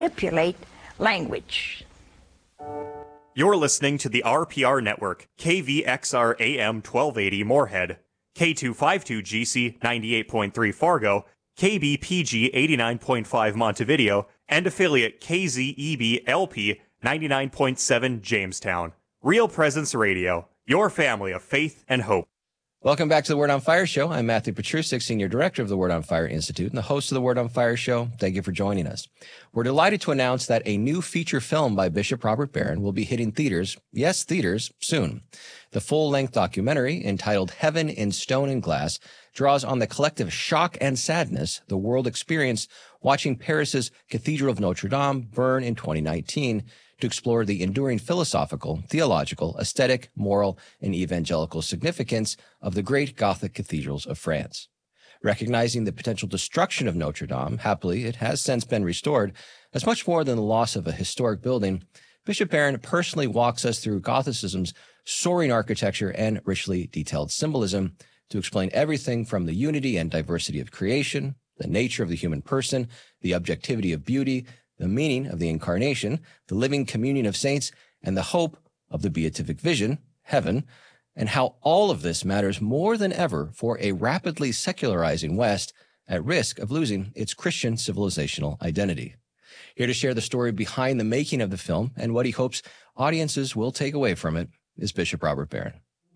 manipulate language. You're listening to the RPR Network, KVXR AM 1280 Moorhead, K252GC 98.3 Fargo, KBPG 89.5 Montevideo, and affiliate KZEB LP 99.7 Jamestown. Real Presence Radio, your family of faith and hope. Welcome back to the Word on Fire Show. I'm Matthew Petrusik, Senior Director of the Word on Fire Institute and the host of the Word on Fire Show. Thank you for joining us. We're delighted to announce that a new feature film by Bishop Robert Barron will be hitting theaters, yes, theaters, soon. The full-length documentary, entitled Heaven in Stone and Glass, draws on the collective shock and sadness the world experienced watching Paris's Cathedral of Notre Dame burn in 2019, to explore the enduring philosophical, theological, aesthetic, moral, and evangelical significance of the great Gothic cathedrals of France. Recognizing the potential destruction of Notre Dame, happily, it has since been restored, as much more than the loss of a historic building, Bishop Barron personally walks us through Gothicism's soaring architecture and richly detailed symbolism to explain everything from the unity and diversity of creation, the nature of the human person, the objectivity of beauty, the meaning of the incarnation, the living communion of saints, and the hope of the beatific vision, heaven, and how all of this matters more than ever for a rapidly secularizing West at risk of losing its Christian civilizational identity. Here to share the story behind the making of the film and what he hopes audiences will take away from it is Bishop Robert Barron.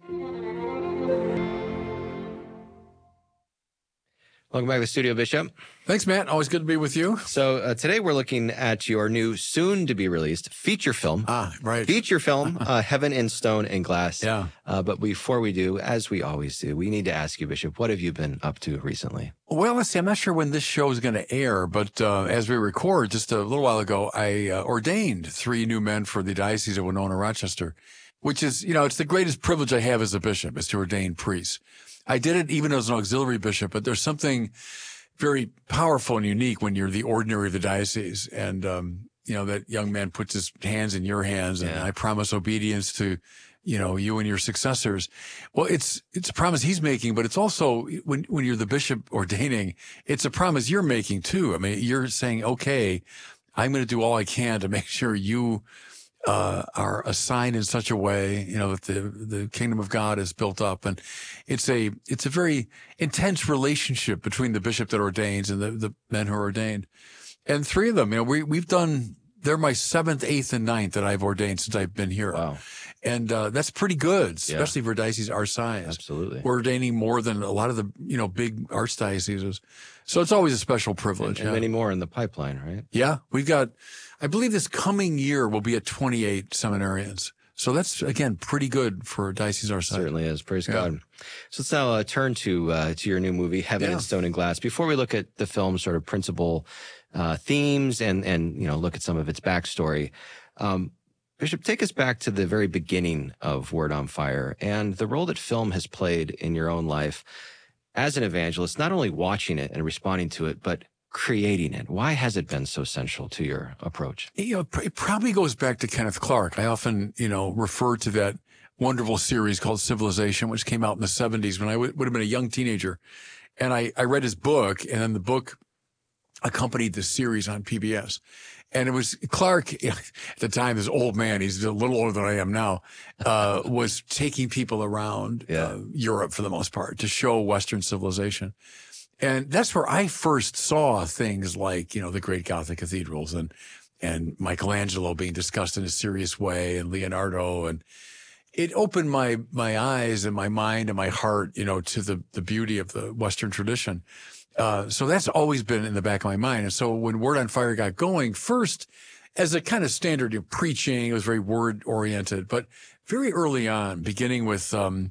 Welcome back to the studio, Bishop. Thanks, Matt. Always good to be with you. So today we're looking at your new, soon-to-be-released feature film. Right. Feature film, Heaven in Stone and Glass. Yeah. But before we do, as we always do, we need to ask you, Bishop, what have you been up to recently? Well, let's see. I'm not sure when this show is going to air, but as we record, just a little while ago, I ordained 3 new men for the Diocese of Winona, Rochester, which is, it's the greatest privilege I have as a bishop, is to ordain priests. I did it even as an auxiliary bishop, but there's something very powerful and unique when you're the ordinary of the diocese. And, that young man puts his hands in your hands, and I promise obedience to, you and your successors. Well, it's a promise he's making, but it's also when you're the bishop ordaining, it's a promise you're making too. I mean, you're saying, okay, I'm going to do all I can to make sure you are assigned in such a way, that the kingdom of God is built up. And it's a very intense relationship between the bishop that ordains and the men who are ordained. And 3 of them, they're my 7th, 8th, and 9th that I've ordained since I've been here. Wow. And that's pretty good, especially for dioceses our size. Absolutely. We're ordaining more than a lot of the, big archdioceses. So it's always a special privilege. And many more in the pipeline, right? Yeah. We've got, I believe this coming year will be at 28 seminarians. So that's, again, pretty good for a diocese our size. Certainly is. Praise God. So let's now turn to your new movie, Heaven in Stone and Glass. Before we look at the film's sort of principal themes and look at some of its backstory, Bishop, take us back to the very beginning of Word on Fire and the role that film has played in your own life as an evangelist, not only watching it and responding to it, but creating it. Why has it been so central to your approach? It probably goes back to Kenneth Clark. I often, refer to that wonderful series called Civilization, which came out in the 70s when I would have been a young teenager. And I read his book, and then the book accompanied the series on PBS. And it was Clark, at the time, this old man, he's a little older than I am now, was taking people around Europe for the most part to show Western civilization. And that's where I first saw things like, the great Gothic cathedrals and Michelangelo being discussed in a serious way, and Leonardo. And it opened my eyes and my mind and my heart, to the beauty of the Western tradition. So that's always been in the back of my mind. And so when Word on Fire got going, first as a kind of standard of preaching, it was very word oriented, but very early on, beginning with, some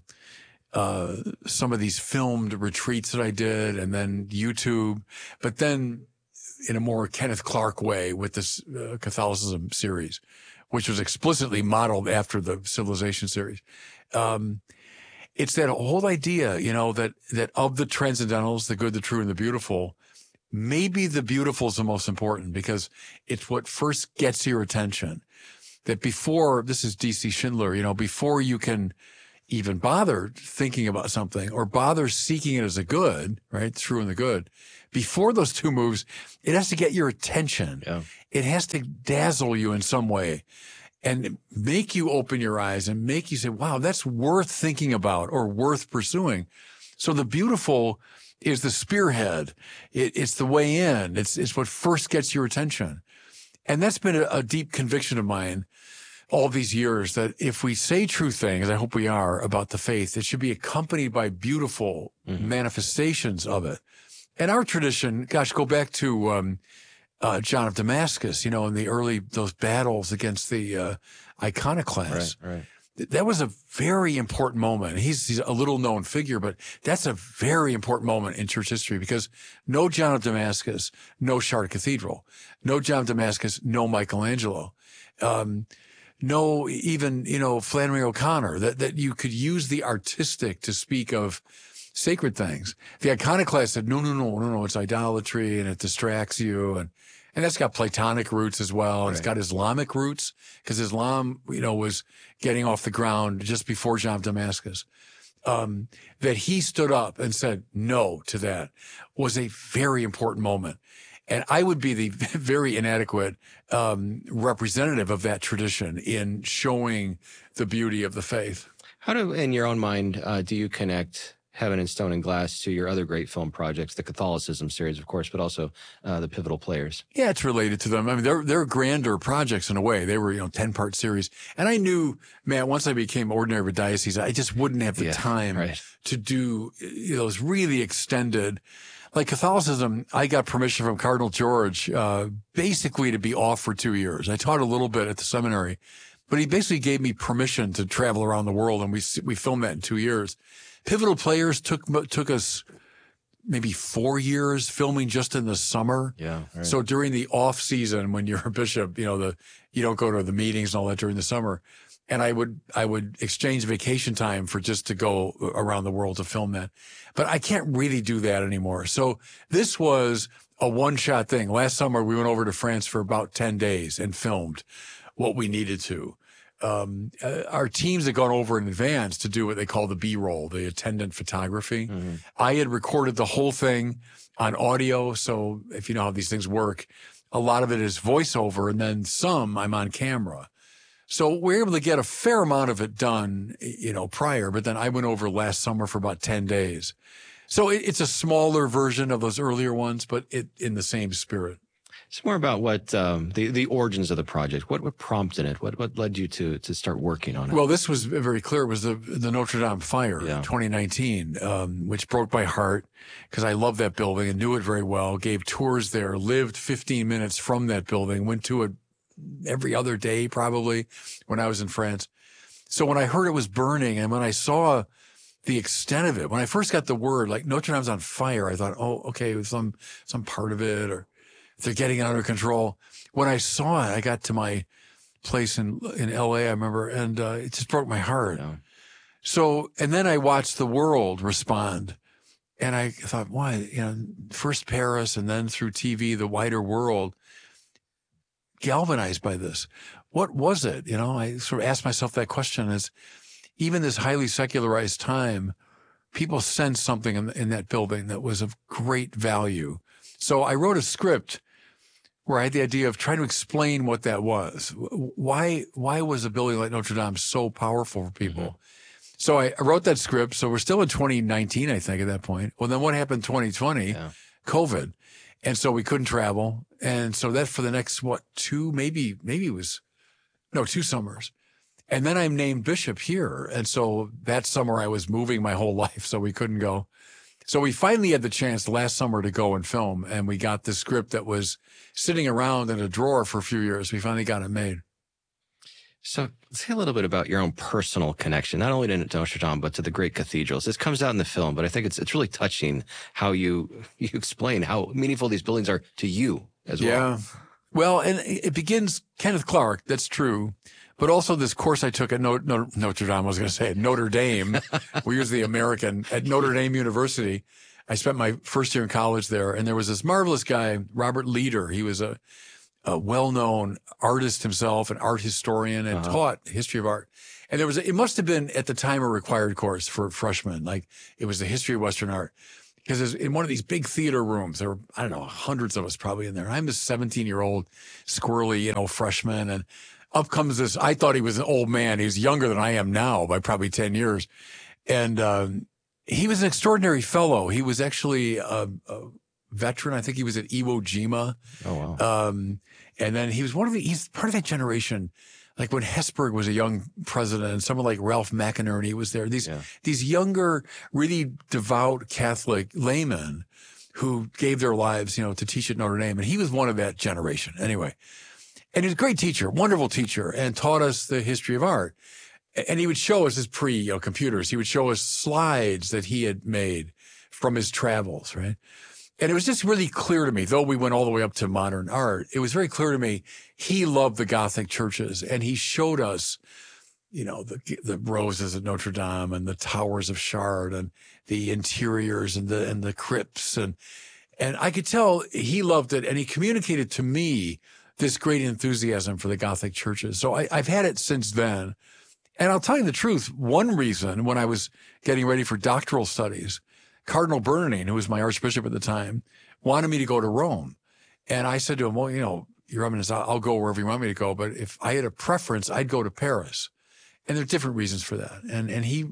of these filmed retreats that I did, and then YouTube, but then in a more Kenneth Clark way with this Catholicism series, which was explicitly modeled after the Civilization series. It's that whole idea, that of the transcendentals, the good, the true, and the beautiful, maybe the beautiful is the most important because it's what first gets your attention. That before, this is D.C. Schindler, before you can even bother thinking about something or bother seeking it as a good, right? True and the good. Before those two moves, it has to get your attention. Yeah. It has to dazzle you in some way and make you open your eyes and make you say, wow, that's worth thinking about or worth pursuing. So the beautiful is the spearhead. It's the way in. It's what first gets your attention. And that's been a deep conviction of mine all these years, that if we say true things, I hope we are, about the faith, it should be accompanied by beautiful manifestations of it. And our tradition, gosh, go back to John of Damascus, in the early, those battles against the iconoclasts. Right. That was a very important moment. He's a little known figure, but that's a very important moment in church history, because no John of Damascus, no Chartres Cathedral, no John of Damascus, no Michelangelo, no even, Flannery O'Connor, that you could use the artistic to speak of sacred things. The iconoclast said, no, it's idolatry and it distracts you. And that's got Platonic roots as well. Right. It's got Islamic roots, because Islam, was getting off the ground just before John of Damascus. That he stood up and said no to that was a very important moment. And I would be the very inadequate representative of that tradition in showing the beauty of the faith. How in your own mind, do you connect Heaven and Stone and Glass to your other great film projects, the Catholicism series, of course, but also the Pivotal Players? Yeah, it's related to them. I mean, they're grander projects in a way. They were, 10-part series. And I knew, man, once I became ordinary of a diocese, I just wouldn't have the time to do those really extended. Like Catholicism, I got permission from Cardinal George, basically to be off for 2 years. I taught a little bit at the seminary, but he basically gave me permission to travel around the world, and we filmed that in 2 years. Pivotal Players took us maybe 4 years filming just in the summer. Yeah. Right. So during the off season, when you're a bishop, you don't go to the meetings and all that during the summer. And I would exchange vacation time for just to go around the world to film that. But I can't really do that anymore. So this was a one-shot thing. Last summer, we went over to France for about 10 days and filmed what we needed to. Our teams had gone over in advance to do what they call the B-roll, the attendant photography. Mm-hmm. I had recorded the whole thing on audio. So if you know how these things work, a lot of it is voiceover, and then some I'm on camera. So we're able to get a fair amount of it done, prior, but then I went over last summer for about 10 days. So it's a smaller version of those earlier ones, but in the same spirit. It's more about what the origins of the project. What prompted it? What led you to start working on it? Well, this was very clear. It was the Notre Dame fire, 2019, which broke my heart, because I love that building and knew it very well. Gave tours there, lived 15 minutes from that building, went to it every other day probably when I was in France. So when I heard it was burning, and when I saw the extent of it, when I first got the word like Notre Dame's on fire, I thought, oh, okay, it was some part of it, or they're getting it under control. When I saw it, I got to my place in LA, I remember, and it just broke my heart. Yeah. So, and then I watched the world respond, and I thought, why, first Paris and then through TV, the wider world, galvanized by this. What was it? I sort of asked myself that question. Is even this highly secularized time, people sensed something in that building that was of great value. So I wrote a script where I had the idea of trying to explain what that was. Why was a building like Notre Dame so powerful for people? Mm-hmm. So I wrote that script. So we're still in 2019, I think, at that point. Well, then what happened in 2020? Yeah. COVID. And so we couldn't travel. And so that for the next, 2 summers. And then I'm named bishop here. And so that summer I was moving my whole life, so we couldn't go. So we finally had the chance last summer to go and film, and we got the script that was sitting around in a drawer for a few years. We finally got it made. So say a little bit about your own personal connection, not only to Notre Dame, but to the great cathedrals. This comes out in the film, but I think it's really touching how you explain how meaningful these buildings are to you as well. Yeah. Well, and it begins, Kenneth Clark, that's true. But also this course I took at Notre Dame, I was going to say at Notre Dame. We use the American, at Notre Dame University. I spent my first year in college there, and there was this marvelous guy, Robert Leader. He was a a well-known artist himself, an art historian, and taught history of art. And it must have been at the time a required course for freshmen. Like it was the history of Western art. Because in one of these big theater rooms, there were, I don't know, hundreds of us probably in there. I'm this 17-year-old squirrely, freshman. And up comes this, I thought he was an old man. He was younger than I am now by probably 10 years. And he was an extraordinary fellow. He was actually a veteran. I think he was at Iwo Jima. Oh, wow. And then he's part of that generation. Like when Hesburgh was a young president and someone like Ralph McInerney was there. These younger, really devout Catholic laymen who gave their lives, to teach at Notre Dame. And he was one of that generation anyway. And he was a great teacher, wonderful teacher, and taught us the history of art. And he would show us his computers. He would show us slides that he had made from his travels, right? And it was just really clear to me, though we went all the way up to modern art, it was very clear to me he loved the Gothic churches. And he showed us, the roses at Notre Dame and the towers of Chartres and the interiors and the crypts. And I could tell he loved it. And he communicated to me this great enthusiasm for the Gothic churches. So I've had it since then. And I'll tell you the truth. One reason when I was getting ready for doctoral studies, Cardinal Bernardin, who was my archbishop at the time, wanted me to go to Rome. And I said to him, well, Your Eminence, I'll go wherever you want me to go. But if I had a preference, I'd go to Paris. And there are different reasons for that. And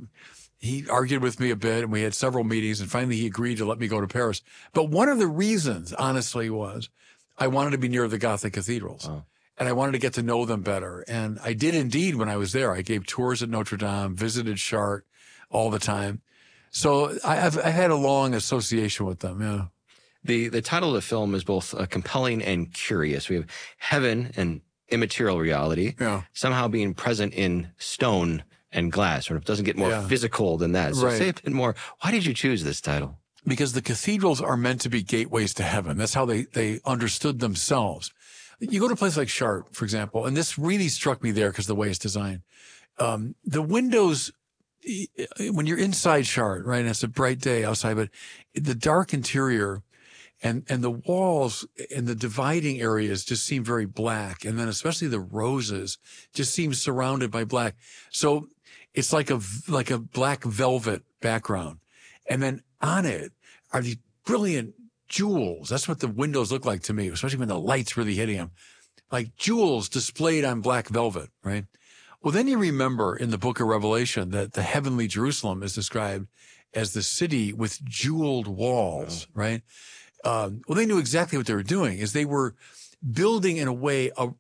he argued with me a bit, and we had several meetings, and finally he agreed to let me go to Paris. But one of the reasons, honestly, was I wanted to be near the Gothic cathedrals. Oh. And I wanted to get to know them better. And I did indeed when I was there. I gave tours at Notre Dame, visited Chartres all the time. So I've had a long association with them, yeah. The title of the film is both compelling and curious. We have heaven and immaterial reality somehow being present in stone and glass. Or it doesn't get more physical than that. So say a bit more. Why did you choose this title? Because the cathedrals are meant to be gateways to heaven. That's how they understood themselves. You go to a place like Chartres, for example, and this really struck me there because of the way it's designed. The windows, when you're inside Chartres, right, and it's a bright day outside, but the dark interior and the walls and the dividing areas just seem very black. And then especially the roses just seem surrounded by black. So it's like a black velvet background. And then on it are these brilliant jewels. That's what the windows look like to me, especially when the light's really hitting them. Like jewels displayed on black velvet, right? Well, then you remember in the book of Revelation that the heavenly Jerusalem is described as the city with jeweled walls, right? Well, they knew exactly what they were doing, is they were building in a way an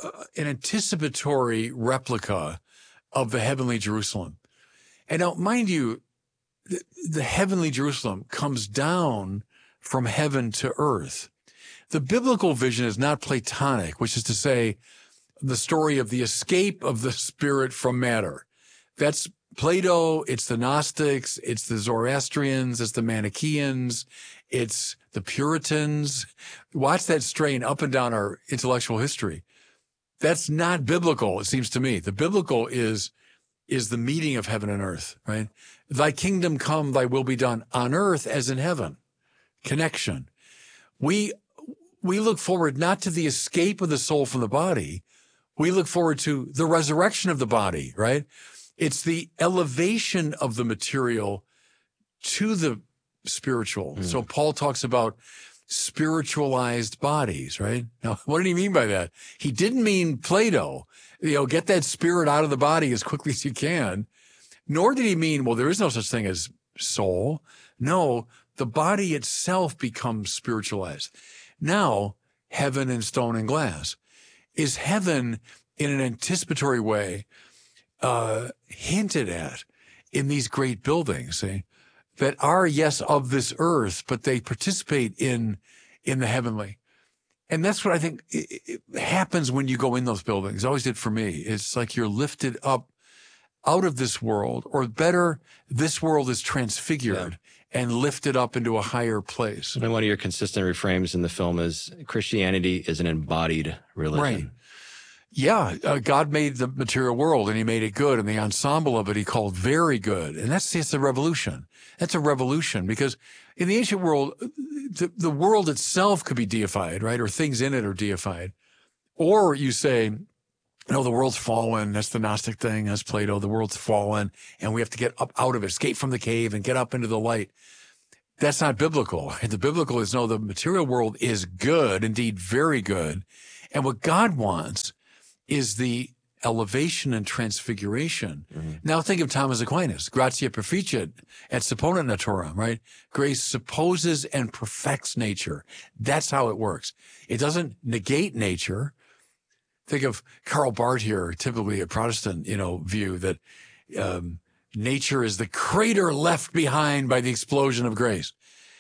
anticipatory replica of the heavenly Jerusalem. And now, mind you, the heavenly Jerusalem comes down from heaven to earth. The biblical vision is not Platonic, which is to say the story of the escape of the spirit from matter. That's Plato, it's the Gnostics, it's the Zoroastrians, it's the Manichaeans, it's the Puritans. Watch that strain up and down our intellectual history. That's not biblical, it seems to me. The biblical is the meeting of heaven and earth, right? Thy kingdom come, thy will be done on earth as in heaven. Connection. We look forward not to the escape of the soul from the body. We look forward to the resurrection of the body, right? It's the elevation of the material to the spiritual. So Paul talks about spiritualized bodies, right? Now, what did he mean by that? He didn't mean Plato, get that spirit out of the body as quickly as you can. Nor did he mean, well, there is no such thing as soul. No, the body itself becomes spiritualized. Now, heaven and stone and glass. Is heaven in an anticipatory way hinted at in these great buildings, see, that are, yes, of this earth, but they participate in the heavenly. And that's what I think it happens when you go in those buildings. It always did for me. It's like you're lifted up out of this world, or better, this world is transfigured and lifted up into a higher place. And one of your consistent reframes in the film is Christianity is an embodied religion. Right. Yeah, God made the material world and he made it good, and the ensemble of it he called very good. And it's a revolution. That's a revolution, because in the ancient world, the world itself could be deified, right? Or things in it are deified. Or you say, no, the world's fallen. That's the Gnostic thing. That's Plato. The world's fallen and we have to get up out of it, escape from the cave and get up into the light. That's not biblical. The biblical is, no, the material world is good, indeed very good. And what God wants is the elevation and transfiguration. Mm-hmm. Now think of Thomas Aquinas, gratia perficiat et supponent naturam, right? Grace supposes and perfects nature. That's how it works. It doesn't negate nature. Think of Karl Barth here, typically a Protestant, view that nature is the crater left behind by the explosion of grace.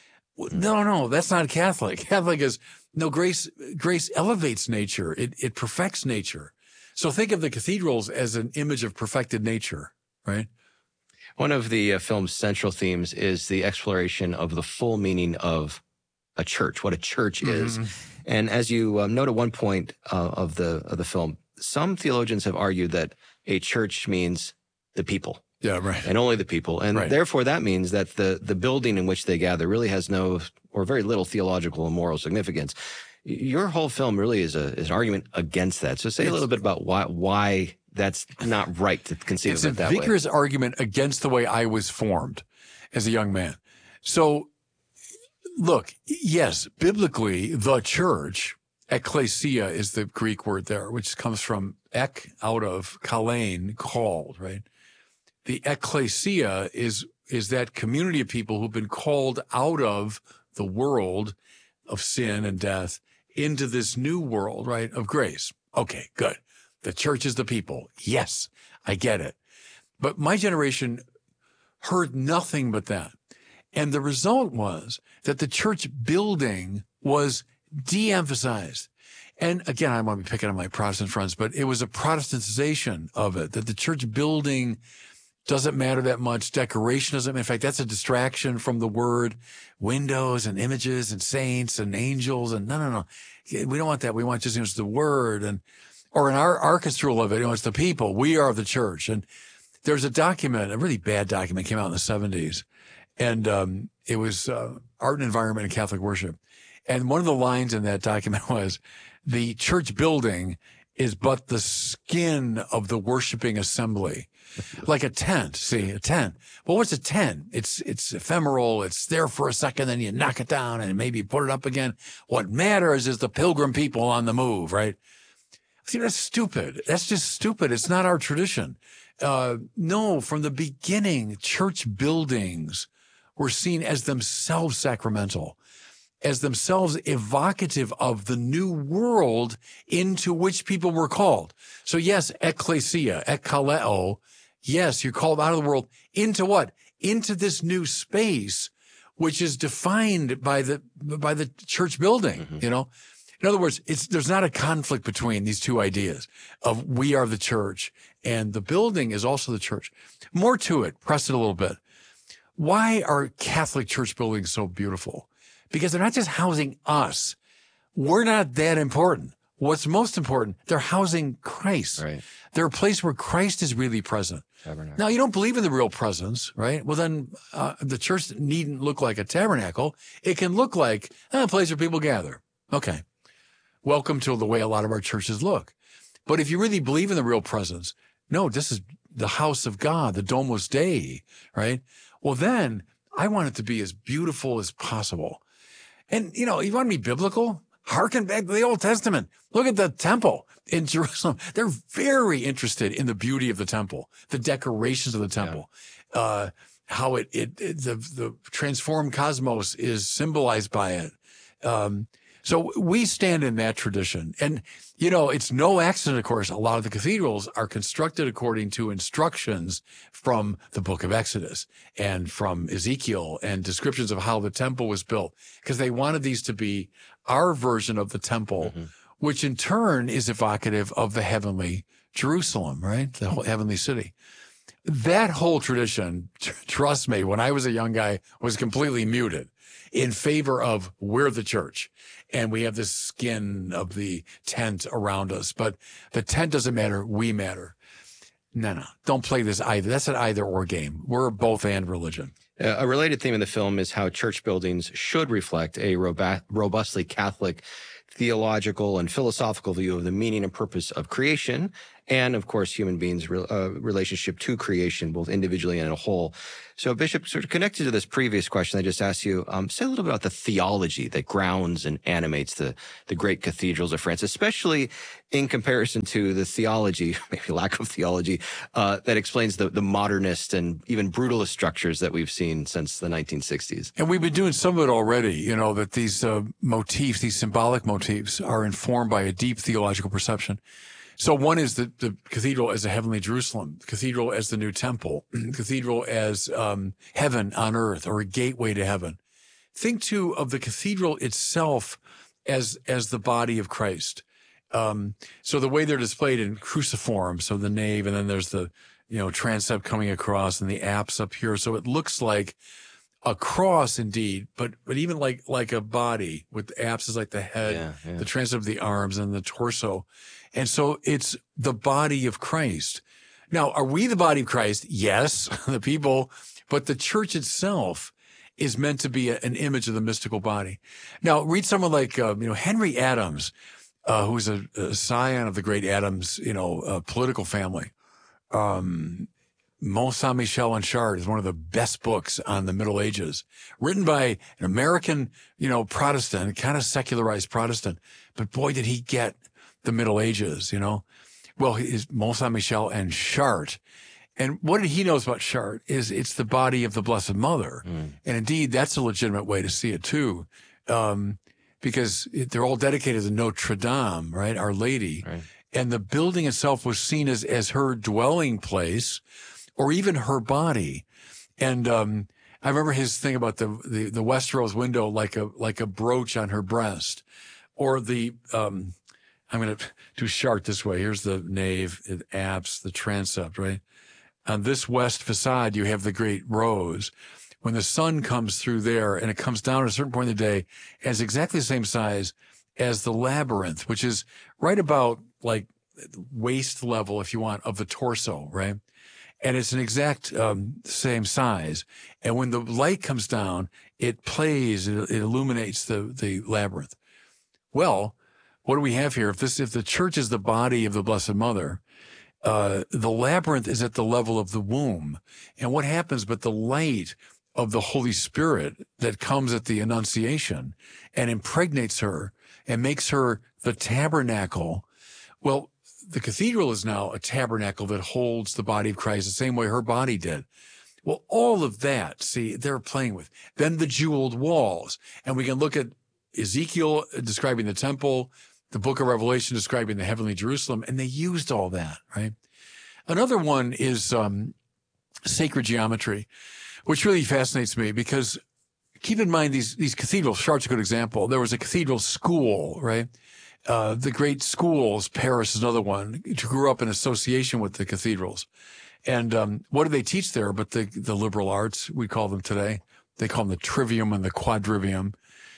No, that's not Catholic. Catholic is, no, grace elevates nature. It perfects nature. So think of the cathedrals as an image of perfected nature, right? One of the film's central themes is the exploration of the full meaning of a church, what a church is. And as you note at one point of the film, some theologians have argued that a church means the people. Yeah, right. And only the people. And therefore that means that the building in which they gather really has no or very little theological and moral significance. Your whole film really is an argument against that. So say a little bit about why that's not right to conceive of it that way. It's a vigorous argument against the way I was formed as a young man. So look, yes, biblically, the church, ekklesia is the Greek word there, which comes from ek, out of, kalein, called, right? The ekklesia is that community of people who've been called out of the world of sin and death into this new world, right, of grace. Okay, good. The church is the people. Yes, I get it. But my generation heard nothing but that. And the result was that the church building was de-emphasized. And again, I want to be picking on my Protestant friends, but it was a Protestantization of it, that the church building doesn't matter that much. Decoration doesn't matter. In fact, that's a distraction from the word. Windows and images and saints and angels and no. We don't want that. We want just, it's the word. Or in our orchestral of it, it's the people. We are the church. And there's a document, a really bad document, came out in the 70s. And it was Art and Environment in Catholic Worship. And one of the lines in that document was, the church building is but the skin of the worshiping assembly. Like a tent, see, a tent. Well, what's a tent? It's ephemeral. It's there for a second, then you knock it down and maybe put it up again. What matters is the pilgrim people on the move, right? See, that's stupid. That's just stupid. It's not our tradition. No, from the beginning, church buildings were seen as themselves sacramental, as themselves evocative of the new world into which people were called. So yes, ekklesia, ekkaleo, yes, you're called out of the world into what? Into this new space, which is defined by the church building, In other words, there's not a conflict between these two ideas of we are the church and the building is also the church. More to it, press it a little bit. Why are Catholic church buildings so beautiful? Because they're not just housing us. We're not that important. What's most important, they're housing Christ. Right. They're a place where Christ is really present. Tabernacle. Now, you don't believe in the real presence, right? Well, then the church needn't look like a tabernacle. It can look like a place where people gather. Okay. Welcome to the way a lot of our churches look. But if you really believe in the real presence, no, this is the house of God, the Domus Dei, right? Well, then I want it to be as beautiful as possible. And, you want to be biblical? Harken back to the Old Testament. Look at the temple in Jerusalem. They're very interested in the beauty of the temple, the decorations of the temple, how the transformed cosmos is symbolized by it. So we stand in that tradition. And, it's no accident, of course, a lot of the cathedrals are constructed according to instructions from the book of Exodus and from Ezekiel and descriptions of how the temple was built, because they wanted these to be our version of the temple, which in turn is evocative of the heavenly Jerusalem, right? The whole heavenly city. That whole tradition, trust me, when I was a young guy, was completely muted in favor of we're the church. And we have this skin of the tent around us. But the tent doesn't matter. We matter. No. Don't play this either. That's an either or game. We're both and religion. A related theme in the film is how church buildings should reflect a robustly Catholic theological and philosophical view of the meaning and purpose of creation, and of course, human beings' relationship to creation, both individually and in a whole. So, Bishop, sort of connected to this previous question I just asked you, say a little bit about the theology that grounds and animates the great cathedrals of France, especially in comparison to the theology, maybe lack of theology, that explains the modernist and even brutalist structures that we've seen since the 1960s. And we've been doing some of it already, that these motifs, these symbolic motifs, are informed by a deep theological perception. So one is the cathedral as a heavenly Jerusalem, cathedral as the new temple, cathedral as heaven on earth, or a gateway to heaven. Think too of the cathedral itself as the body of Christ. So the way they're displayed in cruciform, so the nave, and then there's the transept coming across and the apse up here. So it looks like a cross indeed, but even like a body with the apse is like the head, the transept of the arms, and the torso. And so it's the body of Christ. Now, are we the body of Christ? Yes, the people, but the church itself is meant to be an image of the mystical body. Now, read someone like, Henry Adams, who's a scion of the great Adams, political family. Mont Saint-Michel and Chartres is one of the best books on the Middle Ages, written by an American, Protestant, kind of secularized Protestant. But boy, did he get the Middle Ages, Well, his Mont Saint-Michel and Chartres. And what did he knows about Chartres is it's the body of the Blessed Mother. And indeed, that's a legitimate way to see it too. Because they're all dedicated to Notre Dame, right? Our Lady. Right. And the building itself was seen as her dwelling place, or even her body. And I remember his thing about the Westeros window like a brooch on her breast, or I'm going to do Chartres this way. Here's the nave, the apse, the transept, right? On this west facade, you have the great rose. When the sun comes through there and it comes down at a certain point in the day, it's exactly the same size as the labyrinth, which is right about like waist level, if you want, of the torso, right? And it's an exact same size. And when the light comes down, it plays, it illuminates the labyrinth. Well, what do we have here? If the church is the body of the Blessed Mother, the labyrinth is at the level of the womb. And what happens but the light of the Holy Spirit that comes at the Annunciation and impregnates her and makes her the tabernacle? Well, the cathedral is now a tabernacle that holds the body of Christ the same way her body did. Well, all of that, see, they're playing with. Then the jeweled walls. And we can look at Ezekiel describing the temple, the book of Revelation describing the heavenly Jerusalem, and they used all that, right? Another one is sacred geometry, which really fascinates me because keep in mind these cathedrals. Chartres is a good example. There was a cathedral school, right? The great schools, Paris is another one, grew up in association with the cathedrals. And what do they teach there but the liberal arts, we call them today? They call them the trivium and the quadrivium.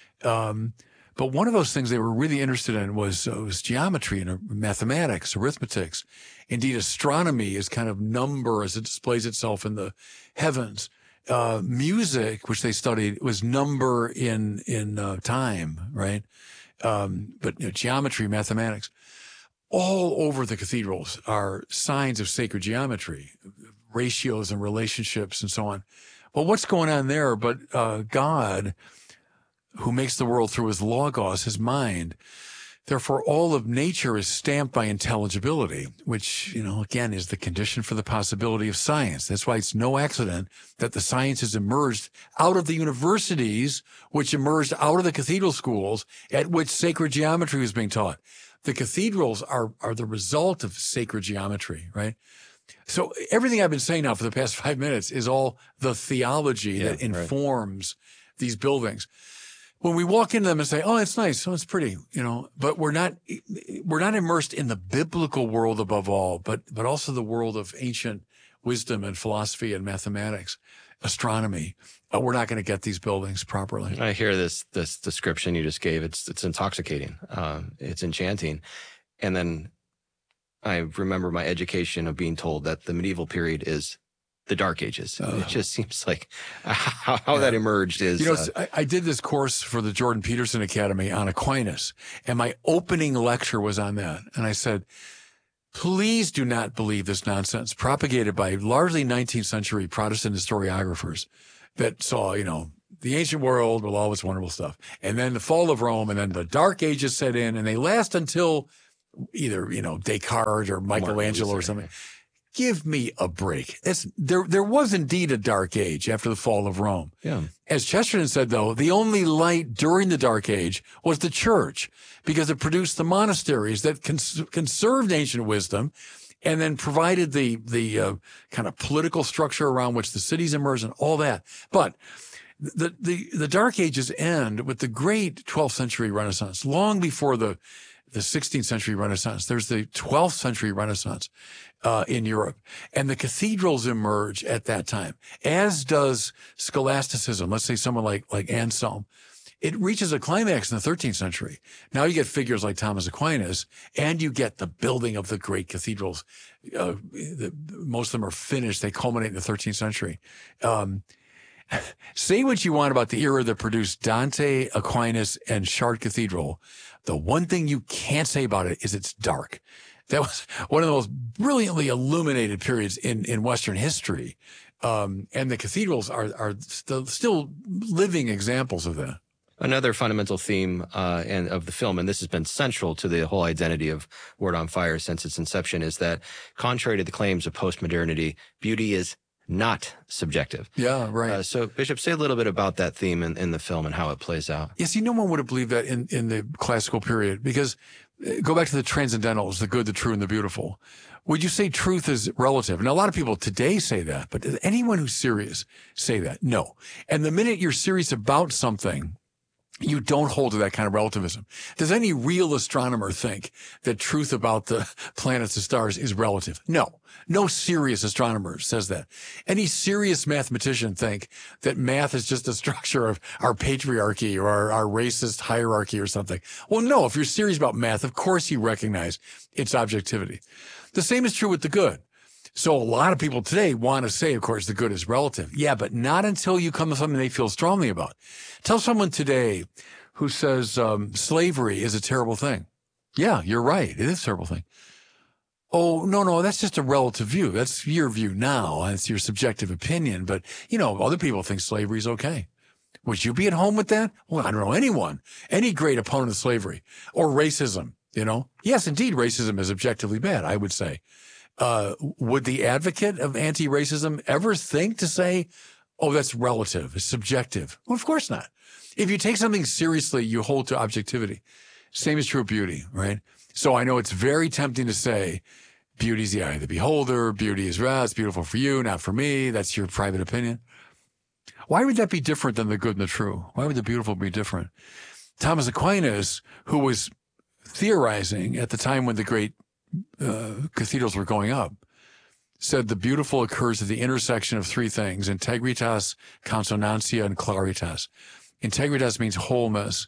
But one of those things they were really interested in was geometry and mathematics, arithmetics. Indeed, astronomy is kind of number as it displays itself in the heavens. Music, which they studied, was number in time, right? But geometry, mathematics, all over the cathedrals are signs of sacred geometry, ratios and relationships and so on. Well, what's going on there? But God, who makes the world through his logos, his mind. Therefore, all of nature is stamped by intelligibility, which, again, is the condition for the possibility of science. That's why it's no accident that the sciences emerged out of the universities, which emerged out of the cathedral schools at which sacred geometry was being taught. The cathedrals are the result of sacred geometry, right? So everything I've been saying now for the past 5 minutes is all the theology that informs these buildings. When we walk into them and say, "Oh, it's nice, oh, it's pretty," but we're not immersed in the biblical world above all, but also the world of ancient wisdom and philosophy and mathematics, astronomy. We're not going to get these buildings properly. I hear this description you just gave. It's intoxicating. It's enchanting. And then I remember my education of being told that the medieval period is the Dark Ages. It just seems like how that emerged is... I did this course for the Jordan Peterson Academy on Aquinas, and my opening lecture was on that. And I said, please do not believe this nonsense propagated by largely 19th century Protestant historiographers that saw, the ancient world with all this wonderful stuff. And then the fall of Rome, and then the Dark Ages set in, and they last until either, Descartes or Michelangelo or something. Give me a break. There was indeed a dark age after the fall of Rome. Yeah. As Chesterton said, though, the only light during the Dark Age was the church, because it produced the monasteries that conserved ancient wisdom and then provided the kind of political structure around which the cities emerged and all that. But the Dark Ages end with the great 12th century Renaissance, long before the 16th century Renaissance. There's the 12th century Renaissance in Europe. And the cathedrals emerge at that time, as does scholasticism. Let's say someone like Anselm. It reaches a climax in the 13th century. Now you get figures like Thomas Aquinas, and you get the building of the great cathedrals. Most of them are finished. They culminate in the 13th century. Say what you want about the era that produced Dante, Aquinas, and Chartres Cathedral. The one thing you can't say about it is it's dark. That was one of the most brilliantly illuminated periods in Western history. And the cathedrals are still living examples of that. Another fundamental theme and of the film, and this has been central to the whole identity of Word on Fire since its inception, is that contrary to the claims of postmodernity, beauty is not subjective. Yeah, right. So, Bishop, say a little bit about that theme in the film and how it plays out. Yes, no one would have believed that in the classical period, because go back to the transcendentals, the good, the true, and the beautiful. Would you say truth is relative? Now, a lot of people today say that, but does anyone who's serious say that? No. And the minute you're serious about something, you don't hold to that kind of relativism. Does any real astronomer think that truth about the planets and stars is relative? No. No serious astronomer says that. Any serious mathematician think that math is just a structure of our patriarchy or our racist hierarchy or something. Well, no. If you're serious about math, of course you recognize its objectivity. The same is true with the good. So a lot of people today want to say, of course, the good is relative. Yeah, but not until you come to something they feel strongly about. Tell someone today who says slavery is a terrible thing. Yeah, you're right. It is a terrible thing. Oh, no, that's just a relative view. That's your view now. It's your subjective opinion. But, other people think slavery is okay. Would you be at home with that? Well, I don't know anyone, any great opponent of slavery or racism, Yes, indeed, racism is objectively bad, I would say. Would the advocate of anti-racism ever think to say, oh, that's relative, it's subjective? Well, of course not. If you take something seriously, you hold to objectivity. Same is true of beauty, right? So I know it's very tempting to say, beauty's the eye of the beholder, beauty is it's beautiful for you, not for me, that's your private opinion. Why would that be different than the good and the true? Why would the beautiful be different? Thomas Aquinas, who was theorizing at the time when the great cathedrals were going up, said the beautiful occurs at the intersection of three things: integritas, consonantia, and claritas. Integritas means wholeness.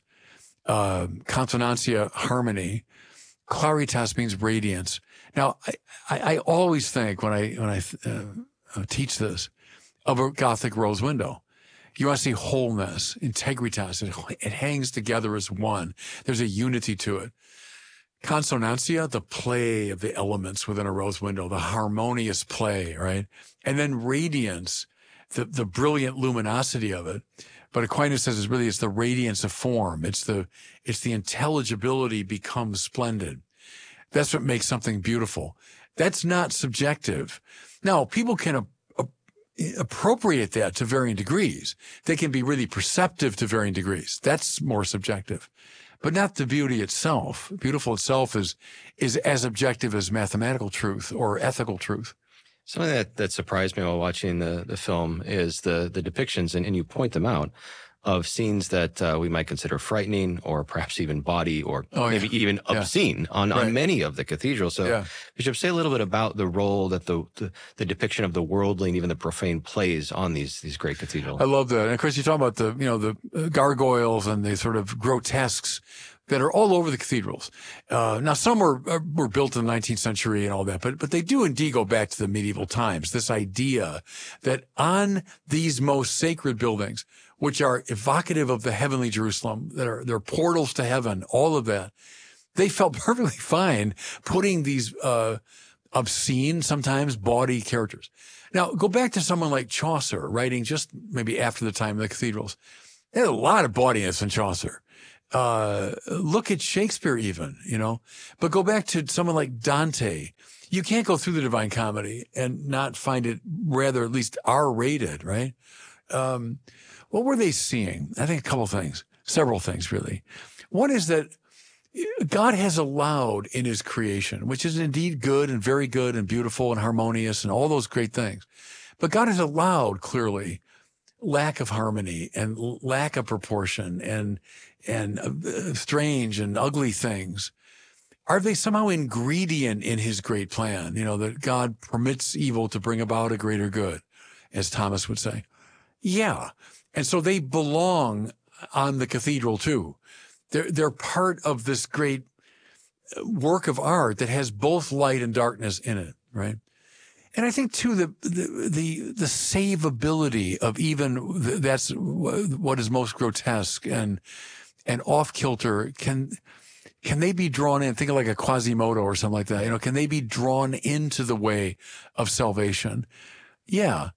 Consonantia, harmony. Claritas means radiance. Now, I always think when I teach this of a Gothic rose window. You want to see wholeness, integritas. It hangs together as one. There's a unity to it. Consonantia, the play of the elements within a rose window, the harmonious play, right? And then radiance, the brilliant luminosity of it. But Aquinas says it's the radiance of form. It's the intelligibility becomes splendid. That's what makes something beautiful. That's not subjective. Now, people can appropriate that to varying degrees. They can be really perceptive to varying degrees. That's more subjective. But not the beauty itself. Beautiful itself is as objective as mathematical truth or ethical truth. Something that surprised me while watching the film is the depictions, and you point them out, of scenes that we might consider frightening or perhaps even bawdy or maybe even obscene on many of the cathedrals. So, Bishop, say a little bit about the role that the depiction of the worldly and even the profane plays on these great cathedrals. I love that. And of course, you talk about the gargoyles and the sort of grotesques that are all over the cathedrals. Now, some were built in the 19th century and all that, but they do indeed go back to the medieval times. This idea that on these most sacred buildings, which are evocative of the heavenly Jerusalem, they're portals to heaven, all of that, they felt perfectly fine putting these obscene, sometimes bawdy characters. Now, go back to someone like Chaucer, writing just maybe after the time of the cathedrals. There's a lot of bawdiness in Chaucer. Look at Shakespeare even, but go back to someone like Dante. You can't go through the Divine Comedy and not find it rather at least R-rated, right? What were they seeing? I think a couple things, several things really. One is that God has allowed in his creation, which is indeed good and very good and beautiful and harmonious and all those great things. But God has allowed clearly lack of harmony and lack of proportion and strange and ugly things. Are they somehow ingredient in his great plan? That God permits evil to bring about a greater good, as Thomas would say. Yeah. And so they belong on the cathedral too. They're part of this great work of art that has both light and darkness in it, right? And I think too the savability of even that's what is most grotesque and off kilter. Can they be drawn in? Think of like a Quasimodo or something like that. Can they be drawn into the way of salvation? Yeah.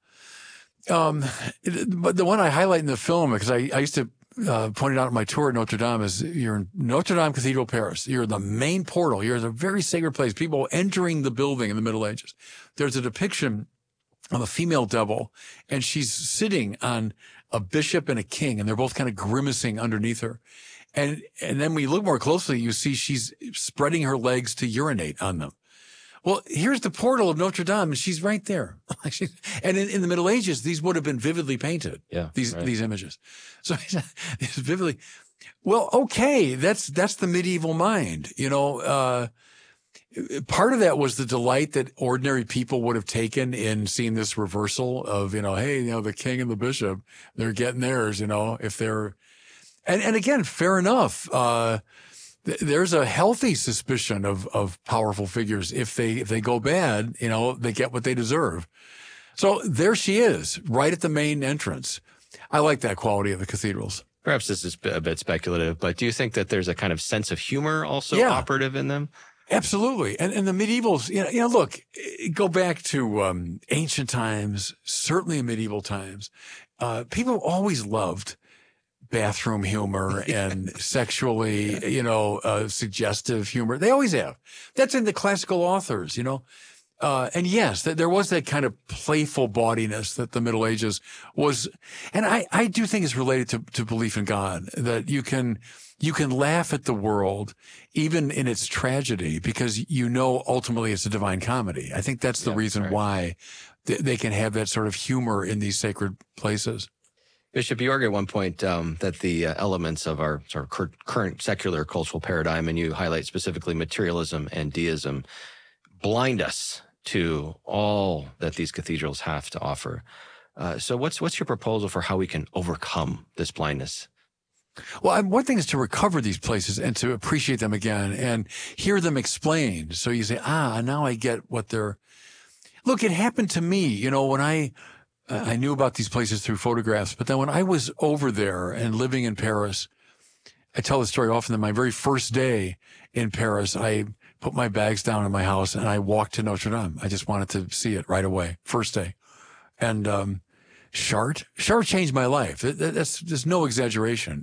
But the one I highlight in the film, because I used to point it out on my tour at Notre Dame, is you're in Notre Dame Cathedral, Paris. You're the main portal. You're in a very sacred place. People entering the building in the Middle Ages. There's a depiction of a female devil, and she's sitting on a bishop and a king, and they're both kind of grimacing underneath her. And then when you look more closely, you see she's spreading her legs to urinate on them. Well, here's the portal of Notre Dame, and she's right there. And in the Middle Ages, these would have been vividly painted. Yeah, these images. So it's vividly. Well, okay, that's the medieval mind. Part of that was the delight that ordinary people would have taken in seeing this reversal of, hey, the king and the bishop, they're getting theirs. If they're, and again, fair enough. There's a healthy suspicion of powerful figures. If they go bad, they get what they deserve. So there she is, right at the main entrance. I like that quality of the cathedrals. Perhaps this is a bit speculative, but do you think that there's a kind of sense of humor also operative in them? Absolutely. And the medievals, look, go back to ancient times, certainly in medieval times. People always loved bathroom humor and sexually, suggestive humor. They always have. That's in the classical authors, and yes, there was that kind of playful bawdiness that the Middle Ages was. And I do think it's related to belief in God, that you can laugh at the world even in its tragedy because ultimately it's a divine comedy. I think that's the reason why they can have that sort of humor in these sacred places. Bishop, you argue at one point that the elements of our sort of current secular cultural paradigm, and you highlight specifically materialism and deism, blind us to all that these cathedrals have to offer. So what's your proposal for how we can overcome this blindness? Well, one thing is to recover these places and to appreciate them again and hear them explained. So you say, now I get what they're... Look, it happened to me, when I knew about these places through photographs, but then when I was over there and living in Paris, I tell the story often that my very first day in Paris, I put my bags down in my house and I walked to Notre Dame. I just wanted to see it right away, first day. And Chartres changed my life. There's no exaggeration.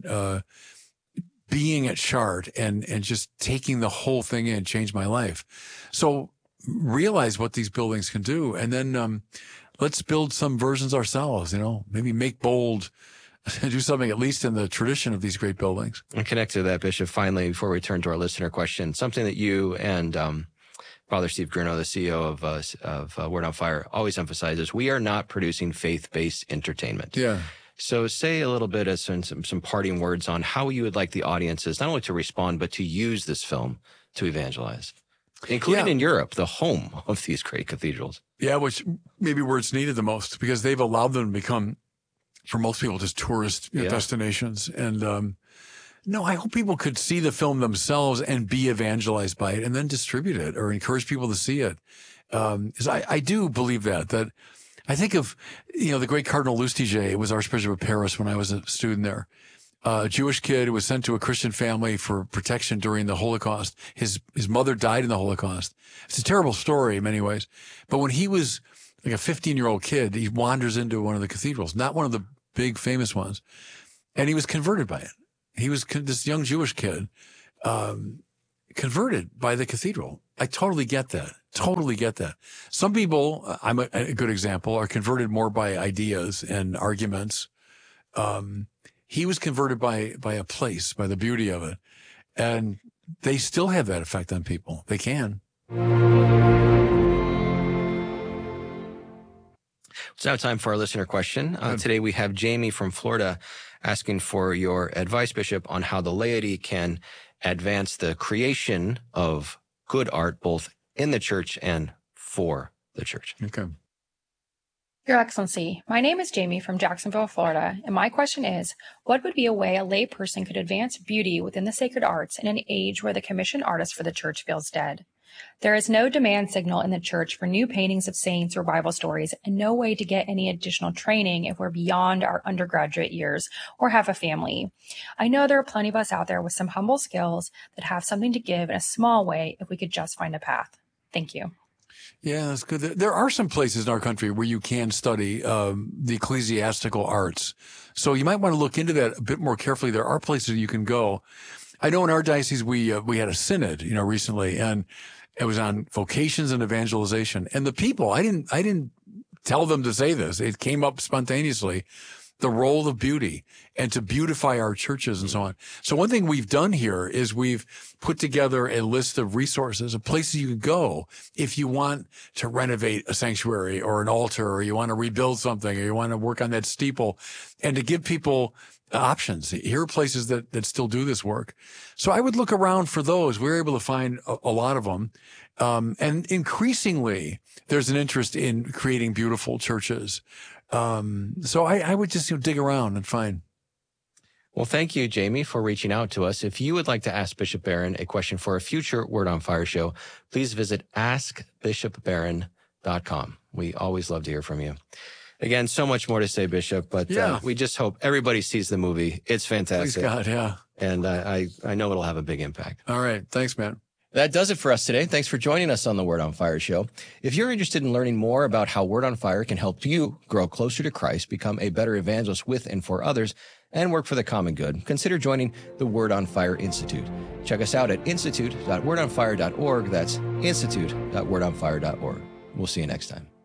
Being at Chartres and just taking the whole thing in changed my life. So realize what these buildings can do, and then let's build some versions ourselves, maybe make bold, do something at least in the tradition of these great buildings. And connect to that, Bishop, finally, before we turn to our listener question, something that you and Father Steve Grunow, the CEO of Word on Fire, always emphasizes: we are not producing faith-based entertainment. Yeah. So say a little bit of some parting words on how you would like the audiences not only to respond, but to use this film to evangelize, including in Europe, the home of these great cathedrals. Yeah, which maybe where it's needed the most, because they've allowed them to become, for most people, just tourist destinations. And No, I hope people could see the film themselves and be evangelized by it and then distribute it or encourage people to see it. 'Cause I do believe that I think of, the great Cardinal Lustiger was Archbishop of Paris when I was a student there. A Jewish kid who was sent to a Christian family for protection during the Holocaust. His mother died in the Holocaust. It's a terrible story in many ways. But when he was like a 15-year-old kid, he wanders into one of the cathedrals, not one of the big famous ones. And he was converted by it. He was this young Jewish kid, converted by the cathedral. I totally get that. Totally get that. Some people, I'm a good example, are converted more by ideas and arguments. He was converted by a place, by the beauty of it. And they still have that effect on people. They can. It's now time for our listener question. Today we have Jamie from Florida asking for your advice, Bishop, on how the laity can advance the creation of good art, both in the church and for the church. Okay. Your Excellency, my name is Jamie from Jacksonville, Florida, and my question is, what would be a way a layperson could advance beauty within the sacred arts in an age where the commissioned artist for the church feels dead? There is no demand signal in the church for new paintings of saints or Bible stories, and no way to get any additional training if we're beyond our undergraduate years or have a family. I know there are plenty of us out there with some humble skills that have something to give in a small way if we could just find a path. Thank you. Yeah, that's good. There are some places in our country where you can study the ecclesiastical arts. So you might want to look into that a bit more carefully. There are places you can go. I know in our diocese we had a synod, recently, and it was on vocations and evangelization. And the people, I didn't tell them to say this. It came up spontaneously. The role of beauty and to beautify our churches and so on. So one thing we've done here is we've put together a list of resources, of places you can go if you want to renovate a sanctuary or an altar, or you want to rebuild something, or you want to work on that steeple, and to give people options. Here are places that still do this work. So I would look around for those. We're able to find a lot of them. And increasingly, there's an interest in creating beautiful churches. So I would just dig around and find. Well, thank you, Jamie, for reaching out to us. If you would like to ask Bishop Barron a question for a future Word on Fire show, please visit askbishopbarron.com. We always love to hear from you. Again, so much more to say, Bishop, but we just hope everybody sees the movie. It's fantastic. Please God, yeah. And I know it'll have a big impact. All right. Thanks, Matt. That does it for us today. Thanks for joining us on the Word on Fire show. If you're interested in learning more about how Word on Fire can help you grow closer to Christ, become a better evangelist with and for others, and work for the common good, consider joining the Word on Fire Institute. Check us out at institute.wordonfire.org. That's institute.wordonfire.org. We'll see you next time.